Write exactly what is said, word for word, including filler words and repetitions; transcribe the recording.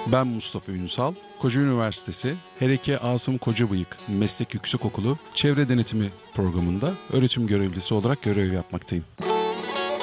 Ben Mustafa Ünsal, Koca Üniversitesi Hereke Asım Kocabıyık Meslek Yüksekokulu Çevre Denetimi programında öğretim görevlisi olarak görev yapmaktayım.